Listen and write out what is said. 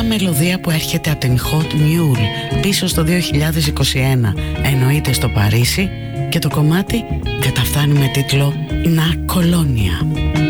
μελωδία που έρχεται από την Hot Mule πίσω στο 2021, εννοείται στο Παρίσι, και το κομμάτι καταφθάνει με τίτλο «Να Κολόνια».